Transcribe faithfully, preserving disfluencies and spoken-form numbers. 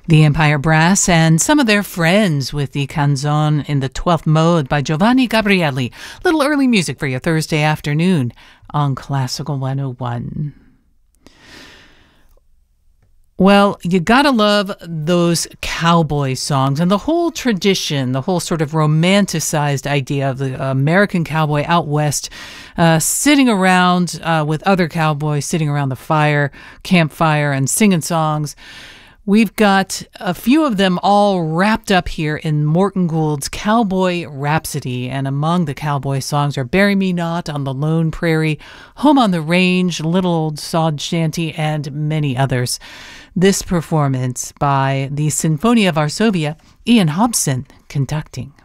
The Empire Brass and some of their friends with the Canzone in the twelfth Mode by Giovanni Gabrieli. Little early music for your Thursday afternoon on Classical one oh one. Well, you gotta love those cowboy songs and the whole tradition, the whole sort of romanticized idea of the American cowboy out west, uh, sitting around uh, with other cowboys, sitting around the fire, campfire, and singing songs. We've got a few of them all wrapped up here in Morton Gould's Cowboy Rhapsody, and among the cowboy songs are Bury Me Not on the Lone Prairie, Home on the Range, Little Old Sod Shanty, and many others. This performance by the Sinfonia Varsovia, Ian Hobson conducting.